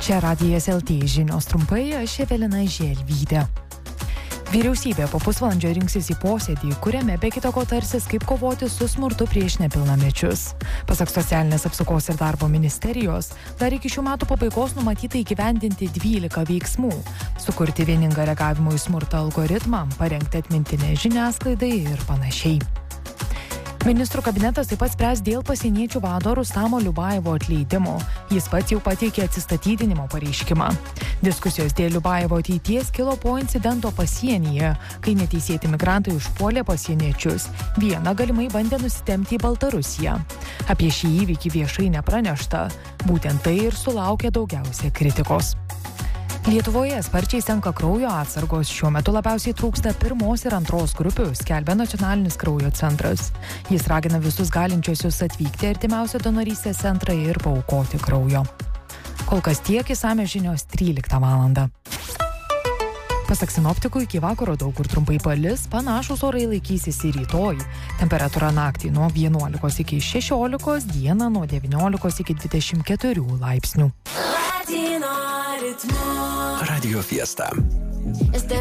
Čia Radijas LT žinios trumpai, aš Evelina Želvytė. Vyriausybė po pusvalandžio rinksis į posėdį, kuriame be kita ko tarsis, kaip kovoti su smurtu prieš nepilnamečius. Pasak socialinės apsaugos ir darbo ministerijos, dar iki šių metų pabaigos numatyta įgyvendinti 12 veiksmų, sukurti vieningą reagavimo į smurtą algoritmą, parengti atmintinę žiniasklaidai ir panašiai. Ministrų kabinetas taip pat spręs dėl pasieniečių vado Rustamo Liubajevo atleidimo. Jis pats jau pateikė atsistatydinimo pareiškimą. Diskusijos dėl Liubajevo ateities kilo po incidento pasienyje, kai neteisėti migrantai užpuolė pasieniečius. Vieną galimai bandė nusitempti į Baltarusiją. Apie šį įvykį viešai nepranešta. Būtent tai ir sulaukė daugiausia kritikos. Lietuvoje sparčiai senka kraujo atsargos. Šiuo metu labiausiai trūksta 1 ir 2 grupių, skelbia Nacionalinis kraujo centras. Jis ragina visus galinčiuosius atvykti artimiausią donorystės centrą ir paaukoti kraujo. Kol kas tiek, išsamios žinios 13 valandą. Pasak sinoptikų, iki vakaro daug kur trumpai palis, panašūs orai laikysis ir rytoj. Temperatūra naktį nuo 11 iki 16, dieną nuo 19 iki 24 laipsnių. Radio Fiesta.